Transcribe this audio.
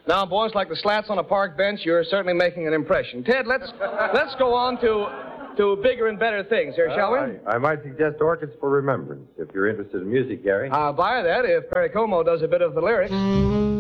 Now, boys, like the slats on a park bench, you're certainly making an impression. Ted, let's go on to bigger and better things here, shall we? I might suggest Orchids for Remembrance, if you're interested in music, Gary. I'll buy that if Perry Como does a bit of the lyrics.